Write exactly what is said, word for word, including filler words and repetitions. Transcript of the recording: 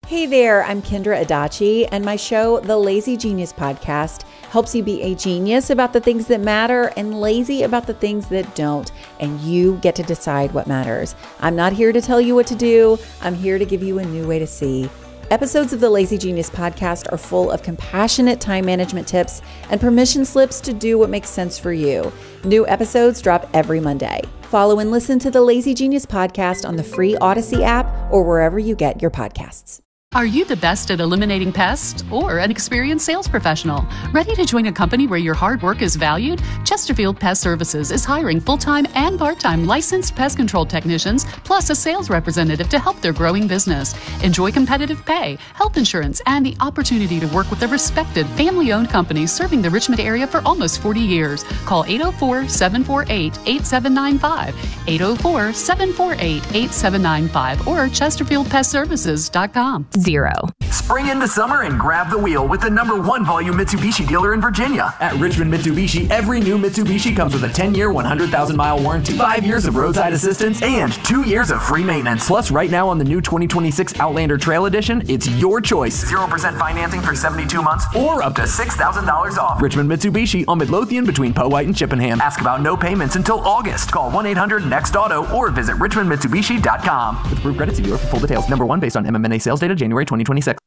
Hey there, I'm Kendra Adachi, and my show, The Lazy Genius Podcast, helps you be a genius about the things that matter and lazy about the things that don't, and you get to decide what matters. I'm not here to tell you what to do. I'm here to give you a new way to see. Episodes of the Lazy Genius Podcast are full of compassionate time management tips and permission slips to do what makes sense for you. New episodes drop every Monday. Follow and listen to the Lazy Genius Podcast on the free Odyssey app or wherever you get your podcasts. Are you the best at eliminating pests or an experienced sales professional? Ready to join a company where your hard work is valued? Chesterfield Pest Services is hiring full-time and part-time licensed pest control technicians, plus a sales representative to help their growing business. Enjoy competitive pay, health insurance, and the opportunity to work with a respected family-owned company serving the Richmond area for almost forty years. Call eight oh four, seven four eight, eight seven nine five, eight oh four, seven four eight, eight seven nine five, or chesterfield pest services dot com. Zero. Spring into summer and grab the wheel with the number one volume Mitsubishi dealer in Virginia. At Richmond Mitsubishi, every new Mitsubishi comes with a ten-year, one hundred thousand mile warranty, five years of roadside assistance, and two years of free maintenance. Plus, right now on the new twenty twenty-six Outlander Trail Edition, it's your choice. zero percent financing for seventy-two months or up to six thousand dollars off. Richmond Mitsubishi on Midlothian between Powhite and Chippenham. Ask about no payments until August. Call one eight hundred next auto or visit richmond mitsubishi dot com. With approved credit, see dealer for full details. Number one based on M M N A sales data, January twenty twenty-six.